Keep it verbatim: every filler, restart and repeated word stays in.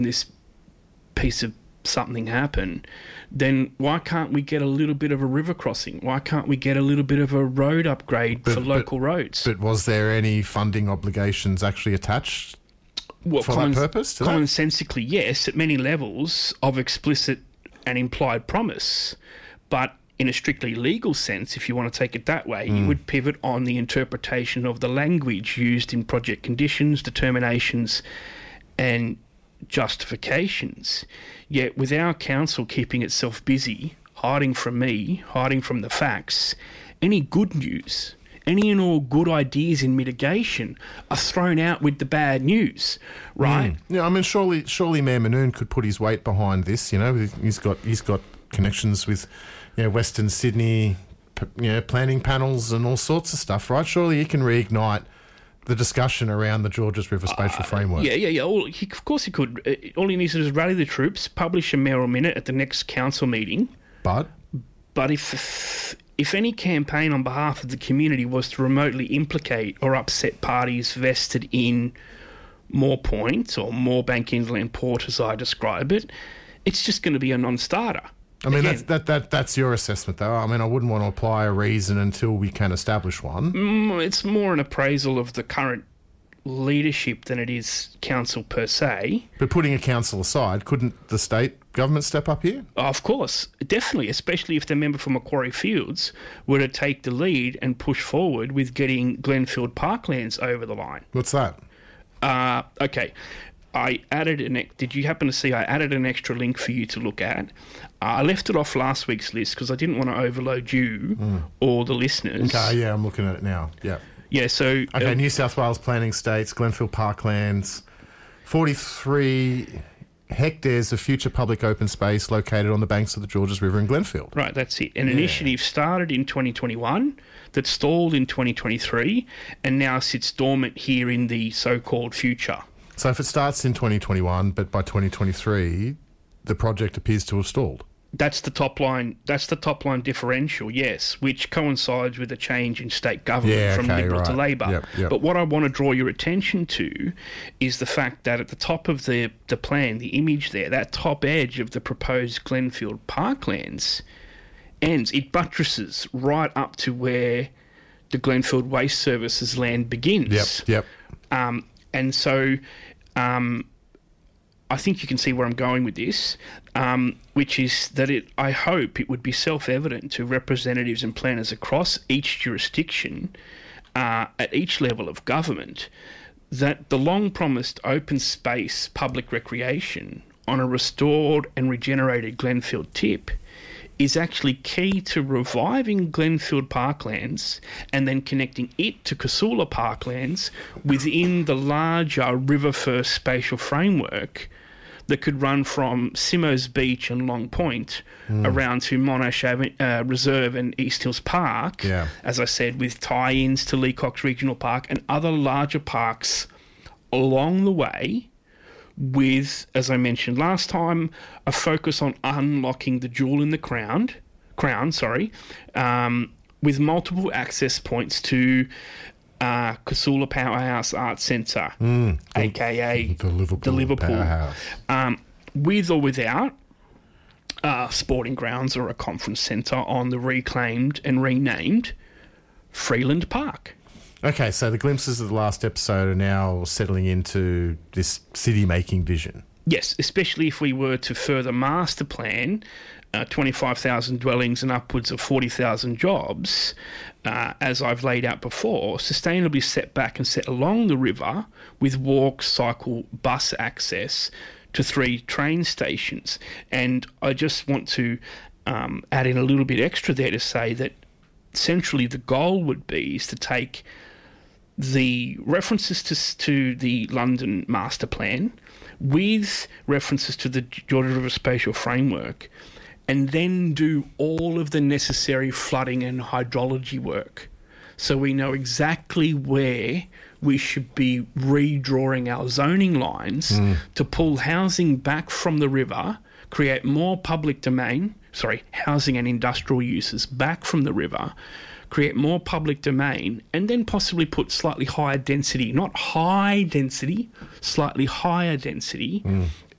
this piece of something happen, then why can't we get a little bit of a river crossing? Why can't we get a little bit of a road upgrade but, for local but, roads? But was there any funding obligations actually attached well, for common, that purpose? To commonsensically, that? yes, at many levels of explicit and implied promise. But in a strictly legal sense, if you want to take it that way, mm. you would pivot on the interpretation of the language used in project conditions, determinations, and justifications. Yet with our council keeping itself busy, hiding from me, hiding from the facts, any good news, any and all good ideas in mitigation are thrown out with the bad news, right? Mm. Yeah, I mean, surely, surely Mayor Manoon could put his weight behind this. You know, he's got he's got connections with, you know, Western Sydney, you know, planning panels and all sorts of stuff, right? Surely he can reignite the discussion around the Georges River Spatial uh, Framework. Yeah, yeah, yeah. All, he, of course he could. Uh, all he needs to do is rally the troops, publish a mayoral minute at the next council meeting. But? But if if any campaign on behalf of the community was to remotely implicate or upset parties vested in more points or more Bank Inland Port, as I describe it, it's just going to be a non-starter. I mean, that's, that, that, that's your assessment, though. I mean, I wouldn't want to apply a reason until we can establish one. Mm, it's more an appraisal of the current leadership than it is council per se. But putting a council aside, couldn't the state government step up here? Oh, of course, definitely, especially if the member from Macquarie Fields were to take the lead and push forward with getting Glenfield Parklands over the line. What's that? Uh, okay. I added an. Did you happen to see? I added an extra link for you to look at. Uh, I left it off last week's list because I didn't want to overload you mm. or the listeners. Okay, yeah, I'm looking at it now. Yeah, yeah. So okay, uh, New South Wales Planning States, Glenfield Parklands, forty-three hectares of future public open space located on the banks of the Georges River in Glenfield. Right, that's it. An yeah. initiative started in twenty twenty-one that stalled in twenty twenty-three and now sits dormant here in the so-called future. So if it starts in twenty twenty-one, but by twenty twenty-three, the project appears to have stalled. That's the top line. That's the top line differential, yes, which coincides with a change in state government yeah, from okay, Liberal right. to Labor. Yep, yep. But what I want to draw your attention to is the fact that at the top of the, the plan, the image there, that top edge of the proposed Glenfield Parklands ends. It buttresses right up to where the Glenfield Waste Services land begins. Yep, yep. Um, and so... Um, I think you can see where I'm going with this, um, which is that it. I hope it would be self-evident to representatives and planners across each jurisdiction, uh, at each level of government, that the long-promised open space public recreation on a restored and regenerated Glenfield tip is actually key to reviving Glenfield Parklands and then connecting it to Casula Parklands within the larger River First spatial framework that could run from Simo's Beach and Long Point mm. around to Monash Ave- uh, Reserve and East Hills Park, yeah. as I said, with tie-ins to Leacox Regional Park and other larger parks along the way, with, as I mentioned last time, a focus on unlocking the jewel in the crown, crown, sorry, um, with multiple access points to uh, Casula Powerhouse Arts Centre, mm, the, aka the Liverpool, the Liverpool Powerhouse. Um, with or without uh, sporting grounds or a conference centre on the reclaimed and renamed Freeland Park. Okay, so the glimpses of the last episode are now settling into this city-making vision. Yes, especially if we were to further master plan uh, twenty-five thousand dwellings and upwards of forty thousand jobs, uh, as I've laid out before, sustainably set back and set along the river with walk, cycle, bus access to three train stations. And I just want to um, add in a little bit extra there to say that centrally the goal would be is to take the references to, to the London Master Plan with references to the Georges River Spatial Framework and then do all of the necessary flooding and hydrology work so we know exactly where we should be redrawing our zoning lines mm. to pull housing back from the river, create more public domain, sorry, housing and industrial uses back from the river, create more public domain, and then possibly put slightly higher density, not high density, slightly higher density, mm.